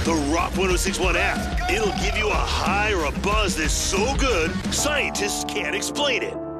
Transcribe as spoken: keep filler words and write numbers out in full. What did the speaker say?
The Rock one oh six point one app. It'll give you a high or a buzz that's so good, scientists can't explain it.